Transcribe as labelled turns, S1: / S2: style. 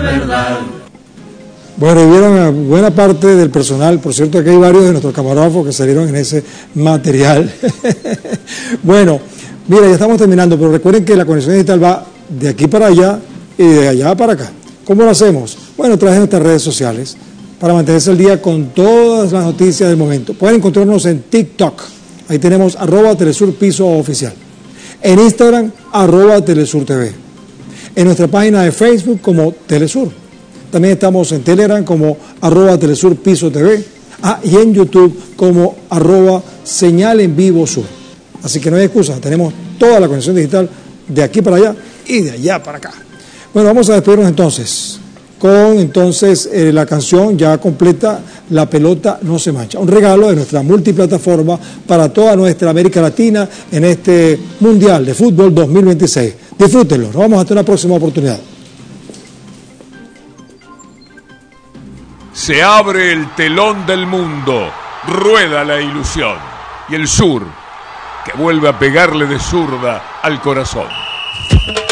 S1: verdad.
S2: Bueno, y vieron a buena parte del personal, por cierto, aquí hay varios de nuestros camarógrafos que salieron en ese material. Bueno, mira, ya estamos terminando, pero recuerden que la conexión digital va de aquí para allá y de allá para acá. ¿Cómo lo hacemos? Bueno, a través de nuestras redes sociales, para mantenerse al día con todas las noticias del momento. Pueden encontrarnos en TikTok, ahí tenemos @TelesurPiso_oficial. En Instagram, @TelesurTV. En nuestra página de Facebook como Telesur. También estamos en Telegram como @TelesurPiso_TV. Y en YouTube como @SeñalEnVivoSur. Así que no hay excusa, tenemos toda la conexión digital de aquí para allá y de allá para acá. Bueno, vamos a despedirnos entonces con la canción ya completa, La pelota no se mancha. Un regalo de nuestra multiplataforma para toda nuestra América Latina en este Mundial de Fútbol 2026. Disfrútenlo, nos vamos hasta una próxima oportunidad.
S3: Se abre el telón del mundo, rueda la ilusión y el sur que vuelve a pegarle de zurda al corazón.